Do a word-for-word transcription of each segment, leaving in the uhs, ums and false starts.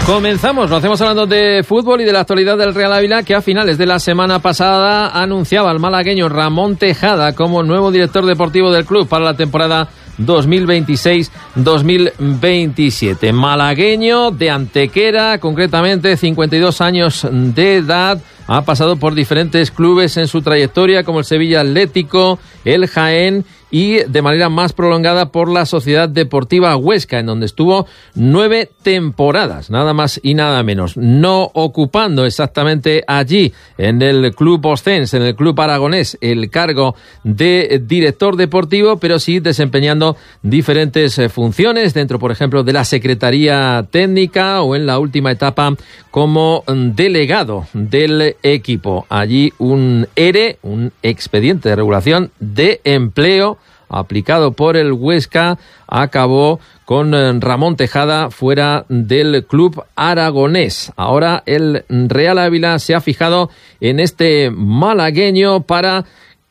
Comenzamos, lo hacemos hablando de fútbol y de la actualidad del Real Ávila, que a finales de la semana pasada anunciaba al malagueño Ramón Tejada como nuevo director deportivo del club para la temporada dos mil veintiséis dos mil veintisiete. Malagueño de Antequera, concretamente cincuenta y dos años de edad. Ha pasado por diferentes clubes en su trayectoria, como el Sevilla Atlético, el Jaén y de manera más prolongada por la Sociedad Deportiva Huesca, en donde estuvo nueve temporadas, nada más y nada menos. No ocupando exactamente allí, en el club oscense, en el club aragonés, el cargo de director deportivo, pero sí desempeñando diferentes funciones dentro, por ejemplo, de la Secretaría Técnica o en la última etapa como delegado del equipo. Allí un E R E, un expediente de regulación de empleo aplicado por el Huesca, acabó con Ramón Tejada fuera del club aragonés. Ahora el Real Ávila se ha fijado en este malagueño para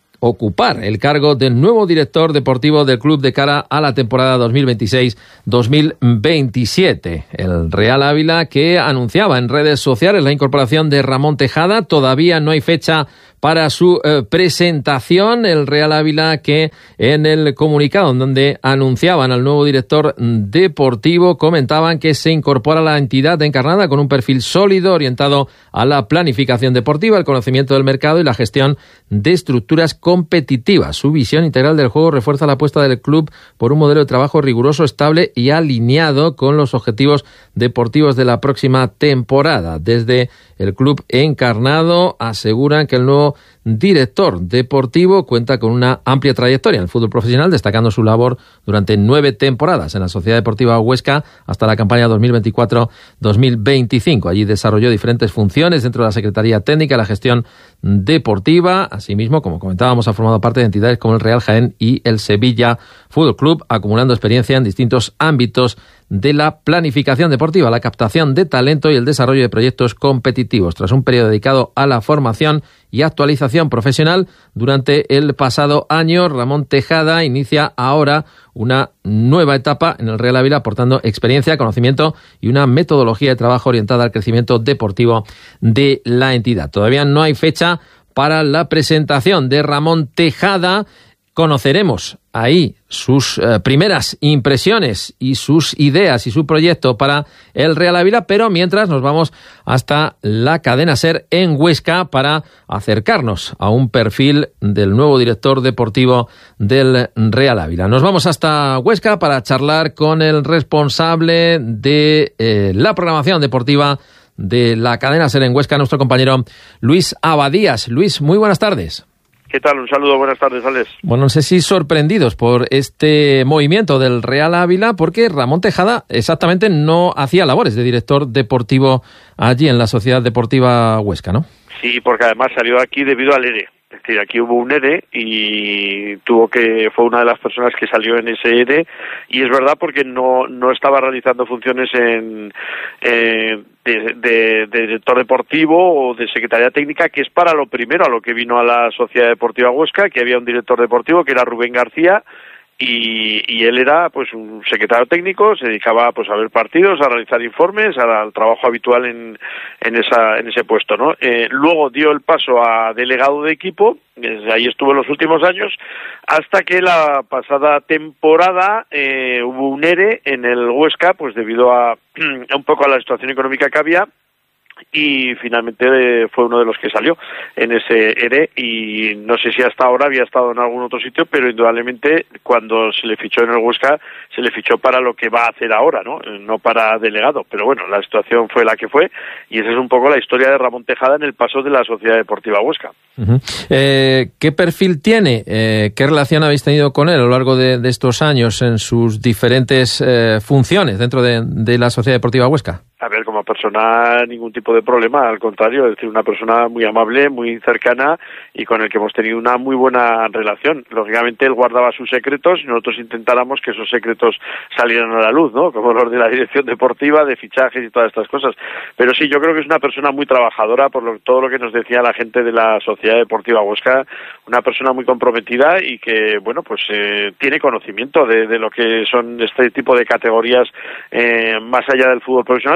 ocupar el cargo del nuevo director deportivo del club de cara a la temporada dos mil veintiséis dos mil veintisiete. El Real Ávila, que anunciaba en redes sociales la incorporación de Ramón Tejada, todavía no hay fecha para su eh, presentación. El Real Ávila, que en el comunicado en donde anunciaban al nuevo director deportivo, comentaban que se incorpora a la entidad encarnada con un perfil sólido orientado a la planificación deportiva, el conocimiento del mercado y la gestión de estructuras competitivas. Su visión integral del juego refuerza la apuesta del club por un modelo de trabajo riguroso, estable y alineado con los objetivos deportivos de la próxima temporada. Desde el club encarnado aseguran que el nuevo director deportivo cuenta con una amplia trayectoria en el fútbol profesional, destacando su labor durante nueve temporadas en la Sociedad Deportiva Huesca hasta la campaña dos mil veinticuatro dos mil veinticinco. Allí desarrolló diferentes funciones dentro de la Secretaría Técnica, la gestión deportiva. Asimismo, como comentábamos, ha formado parte de entidades como el Real Jaén y el Sevilla Fútbol Club, acumulando experiencia en distintos ámbitos de la planificación deportiva, la captación de talento y el desarrollo de proyectos competitivos. Tras un periodo dedicado a la formación y actualización profesional durante el pasado año, Ramón Tejada inicia ahora una nueva etapa en el Real Ávila, aportando experiencia, conocimiento y una metodología de trabajo orientada al crecimiento deportivo de la entidad. Todavía no hay fecha para la presentación de Ramón Tejada. Conoceremos ahí sus eh, primeras impresiones y sus ideas y su proyecto para el Real Ávila, pero mientras nos vamos hasta la cadena SER en Huesca para acercarnos a un perfil del nuevo director deportivo del Real Ávila. Nos vamos hasta Huesca para charlar con el responsable de eh, la programación deportiva de la cadena SER en Huesca, nuestro compañero Luis Abadías. Luis, muy buenas tardes. ¿Qué tal? Un saludo, buenas tardes, Alex. Bueno, no sé si sorprendidos por este movimiento del Real Ávila, porque Ramón Tejada exactamente no hacía labores de director deportivo allí en la Sociedad Deportiva Huesca, ¿no? Sí, porque además salió aquí debido al E R E. Es decir, aquí hubo un E R E y tuvo que fue una de las personas que salió en ese E R E, y es verdad porque no no estaba realizando funciones en eh, de, de, de director deportivo o de secretaría técnica, que es para lo primero a lo que vino a la Sociedad Deportiva Huesca, que había un director deportivo que era Rubén García. Y, y él era pues un secretario técnico, se dedicaba pues a ver partidos, a realizar informes, al, al trabajo habitual en, en esa en ese puesto, ¿no? Eh, luego dio el paso a delegado de equipo, desde ahí estuvo en los últimos años, hasta que la pasada temporada eh, hubo un E R E en el Huesca, pues debido a, a un poco a la situación económica que había, y finalmente fue uno de los que salió en ese E R E, y no sé si hasta ahora había estado en algún otro sitio, pero indudablemente cuando se le fichó en el Huesca se le fichó para lo que va a hacer ahora, no no para delegado, pero bueno, la situación fue la que fue, y esa es un poco la historia de Ramón Tejada en el paso de la Sociedad Deportiva Huesca. Uh-huh. Eh, ¿qué perfil tiene? Eh, ¿Qué relación habéis tenido con él a lo largo de, de estos años en sus diferentes eh, funciones dentro de, de la Sociedad Deportiva Huesca? A ver, como persona ningún tipo de problema, al contrario, es decir, una persona muy amable, muy cercana y con el que hemos tenido una muy buena relación. Lógicamente él guardaba sus secretos y nosotros intentáramos que esos secretos salieran a la luz, ¿no? Como los de la dirección deportiva, de fichajes y todas estas cosas. Pero sí, yo creo que es una persona muy trabajadora, por lo, todo lo que nos decía la gente de la Sociedad Deportiva Huesca, una persona muy comprometida y que, bueno, pues eh, tiene conocimiento de, de lo que son este tipo de categorías eh, más allá del fútbol profesional, pero fíjate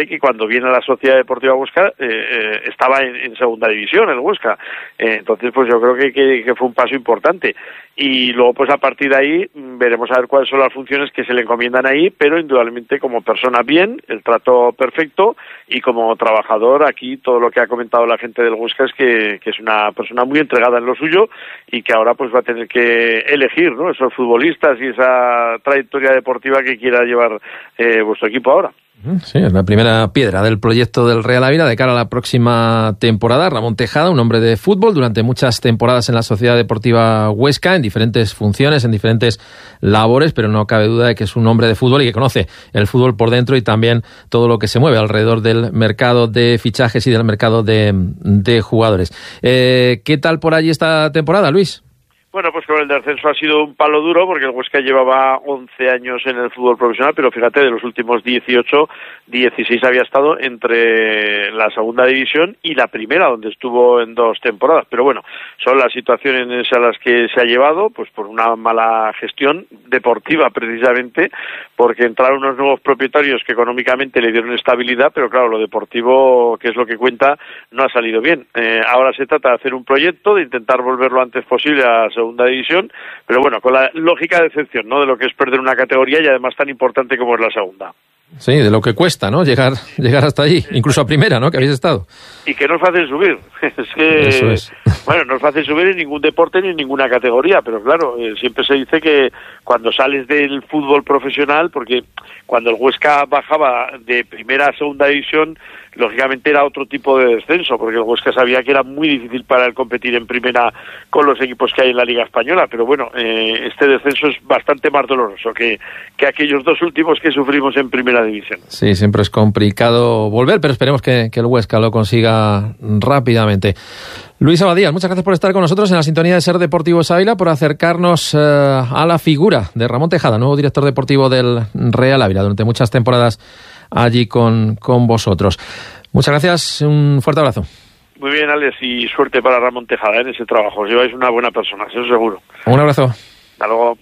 fíjate que cuando viene a la Sociedad Deportiva Huesca eh, eh, estaba en, en segunda división el Huesca, eh, entonces pues yo creo que, que, que fue un paso importante, y luego pues a partir de ahí veremos a ver cuáles son las funciones que se le encomiendan ahí, pero indudablemente como persona bien, el trato perfecto, y como trabajador aquí todo lo que ha comentado la gente del Huesca es que, que es una persona muy entregada en lo suyo y que ahora pues va a tener que elegir, ¿no?, esos futbolistas y esa trayectoria deportiva que quiera llevar eh, vuestro equipo ahora. Sí, es la primera piedra del proyecto del Real Ávila de cara a la próxima temporada. Ramón Tejada, un hombre de fútbol durante muchas temporadas en la Sociedad Deportiva Huesca, en diferentes funciones, en diferentes labores, pero no cabe duda de que es un hombre de fútbol y que conoce el fútbol por dentro y también todo lo que se mueve alrededor del mercado de fichajes y del mercado de, de jugadores. Eh, ¿Qué tal por allí esta temporada, Luis? Bueno, pues con el descenso ha sido un palo duro porque el Huesca llevaba once años en el fútbol profesional, pero fíjate, de los últimos dieciocho, dieciséis había estado entre la segunda división y la primera, donde estuvo en dos temporadas. Pero bueno, son las situaciones a las que se ha llevado, pues por una mala gestión deportiva precisamente, porque entraron unos nuevos propietarios que económicamente le dieron estabilidad, pero claro, lo deportivo, que es lo que cuenta, no ha salido bien. Eh, ahora se trata de hacer un proyecto, de intentar volver lo antes posible a segunda división, pero bueno, con la lógica decepción, ¿no?, de lo que es perder una categoría y además tan importante como es la segunda. Sí, de lo que cuesta, ¿no?, llegar llegar hasta allí, incluso a primera, ¿no?, que habéis estado. Y que no es fácil subir. Es que, eso es. Bueno, no es fácil subir en ningún deporte ni en ninguna categoría, pero claro, eh, siempre se dice que cuando sales del fútbol profesional, porque cuando el Huesca bajaba de primera a segunda división, lógicamente era otro tipo de descenso, porque el Huesca sabía que era muy difícil para él competir en primera con los equipos que hay en la Liga Española, pero bueno, eh, este descenso es bastante más doloroso que, que aquellos dos últimos que sufrimos en primera división. Sí, siempre es complicado volver, pero esperemos que, que el Huesca lo consiga rápidamente. Luis Abadías, muchas gracias por estar con nosotros en la sintonía de Ser Deportivos Ávila, por acercarnos eh, a la figura de Ramón Tejada, nuevo director deportivo del Real Ávila, durante muchas temporadas allí con, con vosotros. Muchas gracias, un fuerte abrazo. Muy bien, Alex, y suerte para Ramón Tejada en ese trabajo. Os lleváis una buena persona, eso seguro. Un abrazo. Hasta luego.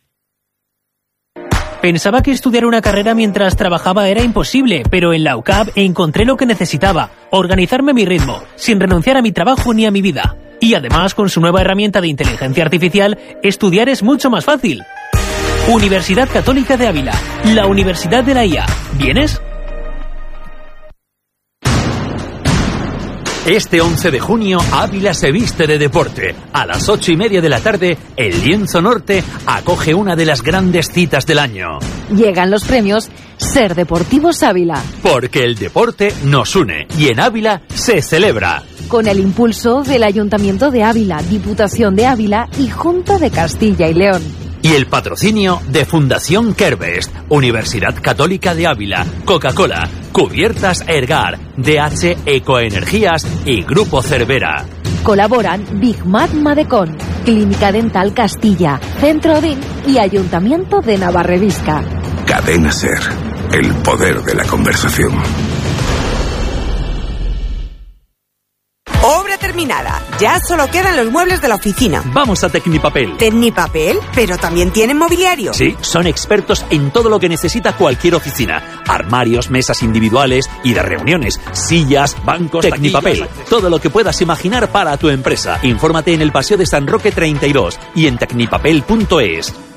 Pensaba que estudiar una carrera mientras trabajaba era imposible, pero en la U C A B encontré lo que necesitaba: organizarme a mi ritmo, sin renunciar a mi trabajo ni a mi vida. Y además, con su nueva herramienta de inteligencia artificial, estudiar es mucho más fácil. Universidad Católica de Ávila, la Universidad de la I A. ¿Vienes? Este once de junio, Ávila se viste de deporte. A las ocho y media de la tarde, el Lienzo Norte acoge una de las grandes citas del año. Llegan los premios Ser Deportivos Ávila. Porque el deporte nos une y en Ávila se celebra. Con el impulso del Ayuntamiento de Ávila, Diputación de Ávila y Junta de Castilla y León. Y el patrocinio de Fundación Kerbest, Universidad Católica de Ávila, Coca-Cola, Cubiertas Ergar, D H Ecoenergías y Grupo Cervera. Colaboran Big Mat Madecon, Clínica Dental Castilla, Centro Odín y Ayuntamiento de Navarrevisca. Cadena Ser, el poder de la conversación. Obra terminada. Ya solo quedan los muebles de la oficina. Vamos a Tecnipapel. ¿Tecnipapel? ¿Pero también tienen mobiliario? Sí, son expertos en todo lo que necesita cualquier oficina. Armarios, mesas individuales y de reuniones, sillas, bancos, Tecnipapel. Todo lo que puedas imaginar para tu empresa. Infórmate en el Paseo de San Roque treinta y dos y en tecnipapel punto es.